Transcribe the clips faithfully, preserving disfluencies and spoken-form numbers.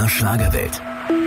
der Schlagerwelt.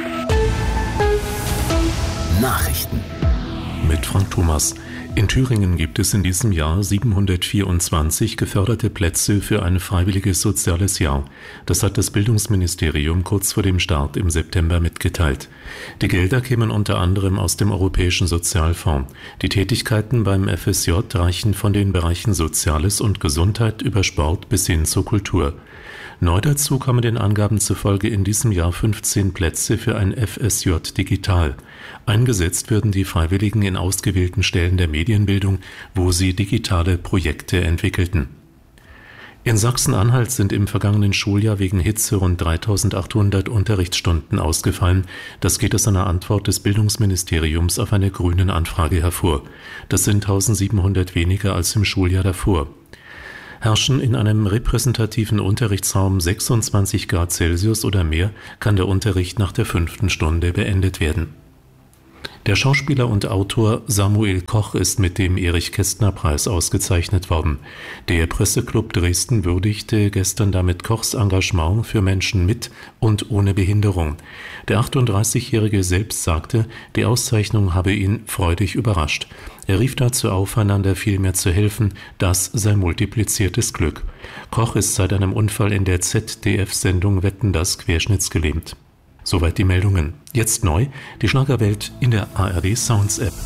Nachrichten mit Frank Thomas. In Thüringen gibt es in diesem Jahr siebenhundertvierundzwanzig geförderte Plätze für ein freiwilliges soziales Jahr. Das hat das Bildungsministerium kurz vor dem Start im September mitgeteilt. Die Gelder kämen unter anderem aus dem Europäischen Sozialfonds. Die Tätigkeiten beim F S J reichen von den Bereichen Soziales und Gesundheit über Sport bis hin zur Kultur. Neu dazu kommen den Angaben zufolge in diesem Jahr fünfzehn Plätze für ein F S J Digital. Eingesetzt werden die Freiwilligen in ausgewählten Stellen der Medienbildung, wo sie digitale Projekte entwickelten. In Sachsen-Anhalt sind im vergangenen Schuljahr wegen Hitze rund dreitausendachthundert Unterrichtsstunden ausgefallen. Das geht aus einer Antwort des Bildungsministeriums auf eine Grünen-Anfrage hervor. Das sind eintausendsiebenhundert weniger als im Schuljahr davor. Herrschen in einem repräsentativen Unterrichtsraum sechsundzwanzig Grad Celsius oder mehr, kann der Unterricht nach der fünften Stunde beendet werden. Der Schauspieler und Autor Samuel Koch ist mit dem Erich-Kästner-Preis ausgezeichnet worden. Der Presseclub Dresden würdigte gestern damit Kochs Engagement für Menschen mit und ohne Behinderung. Der achtunddreißigjährige selbst sagte, die Auszeichnung habe ihn freudig überrascht. Er rief dazu auf, einander viel mehr zu helfen, das sei multipliziertes Glück. Koch ist seit einem Unfall in der Z D F-Sendung Wetten, dass querschnittsgelähmt. Soweit die Meldungen. Jetzt neu, die Schlagerwelt in der A R D Sounds App.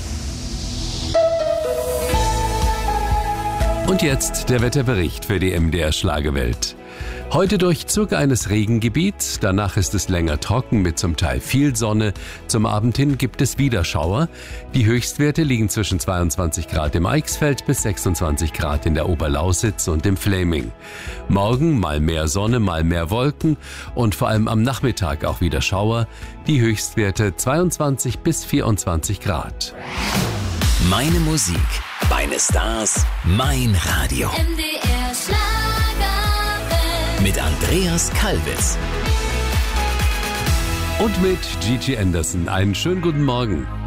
Und jetzt der Wetterbericht für die M D R Schlagerwelt. Heute Durchzug eines Regengebiets, danach ist es länger trocken mit zum Teil viel Sonne. Zum Abend hin gibt es wieder Schauer. Die Höchstwerte liegen zwischen zweiundzwanzig Grad im Eichsfeld bis sechsundzwanzig Grad in der Oberlausitz und im Fläming. Morgen mal mehr Sonne, mal mehr Wolken und vor allem am Nachmittag auch wieder Schauer. Die Höchstwerte zweiundzwanzig bis vierundzwanzig Grad. Meine Musik, meine Stars, mein Radio. M D R Schlagerwelt. Mit Andreas Kalwitz. Und mit Gigi Anderson. Einen schönen guten Morgen.